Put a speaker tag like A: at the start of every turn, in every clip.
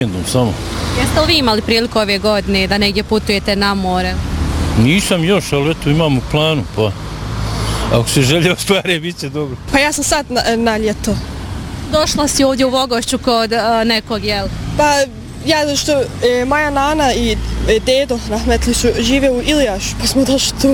A: Samo.
B: Jeste li vi imali priliku ove godine da negdje putujete na more?
A: Nisam još, ali eto imam u planu, pa ako se želje ostvari, bit će dobro.
C: Pa ja sam sad na ljeto.
B: Došla si ovdje u Vogošću kod nekog, jel?
C: Pa ja što moja nana i dedo rahmetli su žive u Ilijašu, pa smo došli tu.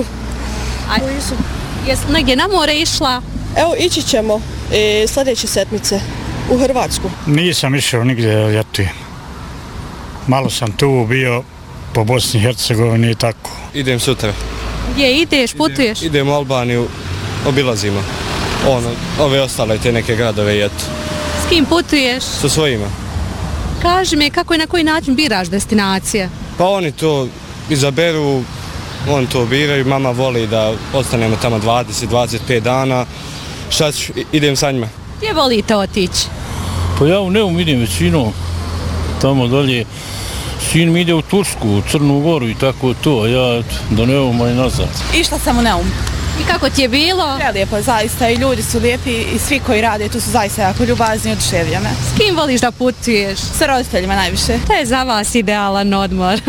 B: Jesi negdje na more išla?
C: Evo, ići ćemo sljedeće sedmice u Hrvatsku.
D: Nisam išao nigdje da ljetujem. Malo sam tu bio po Bosni i Hercegovini i tako.
E: Idem sutra.
B: Gdje ideš, putuješ?
E: Idem u Albaniju, obilazimo. Ove ostale te neke gradove i eto.
B: S kim putuješ?
E: Sa svojima.
B: Kaži mi kako i na koji način biraš destinacije?
E: Pa oni to izaberu, oni to biraju, mama voli da ostanemo tamo 20-25 dana. Šta ću, idem sa njima.
B: Gdje volite otići?
A: Pa ja u Neum idem većinom, tamo dalje. Sin mi ide u Tursku, u Crnu Goru i tako to, a ja do Neuma i nazad.
F: Išla sam u Neum.
B: I kako ti je bilo?
F: Prelijepo, zaista, i ljudi su lijepi i svi koji rade tu su zaista jako ljubazni i oduševljeni.
B: S kim voliš da putuješ?
F: Sa roditeljima najviše.
B: To je za vas idealan odmor.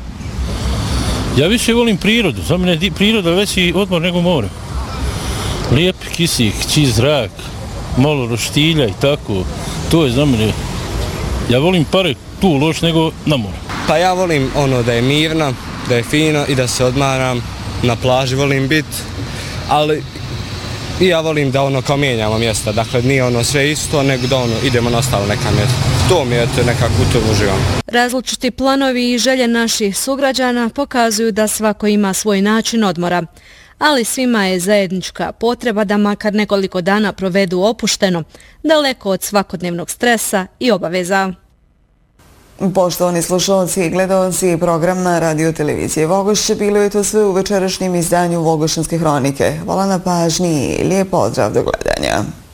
A: Ja više volim prirodu, za mene je priroda veći odmor nego more. Lijep kisik, čist zrak, malo roštilja i tako, to je za mene. Ja volim pare tu loš nego na more.
E: Pa ja volim ono da je mirno, da je fino i da se odmaram, na plaži volim biti, ali i ja volim da ono kao mijenjamo mjesta, dakle nije ono sve isto, nego da ono idemo na ostalo neka mjesta. To mi je nekako u tom uživam.
B: Različiti planovi i želje naših sugrađana pokazuju da svako ima svoj način odmora, ali svima je zajednička potreba da makar nekoliko dana provedu opušteno, daleko od svakodnevnog stresa i obaveza.
G: Poštovani slušalci i gledalci programa Radio Televizije Vogošće, bilo je to sve u večerašnjem izdanju Vogošćanske hronike. Hvala na pažnji i lijep pozdrav do gledanja.